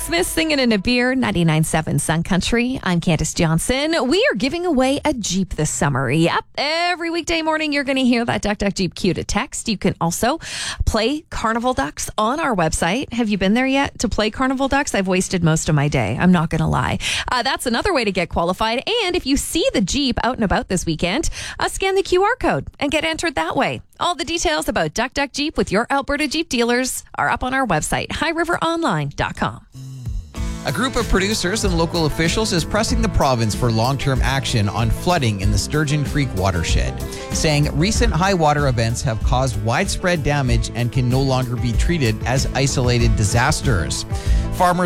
Smith singing in a beer, 99.7 Sun Country. I'm Candace Johnson. We are giving away a Jeep this summer. Yep, every weekday morning you're going to hear that Duck Duck Jeep cue to text. You can also play Carnival Ducks on our website. Have you been there yet to play Carnival Ducks? I've wasted most of my day. I'm not going to lie. That's another way to get qualified. And if you see the Jeep out and about this weekend, scan the QR code and get entered that way. All the details about Duck Duck Jeep with your Alberta Jeep dealers are up on our website, highriveronline.com. A group of producers and local officials is pressing the province for long-term action on flooding in the Sturgeon Creek watershed, saying recent high water events have caused widespread damage and can no longer be treated as isolated disasters. Farmers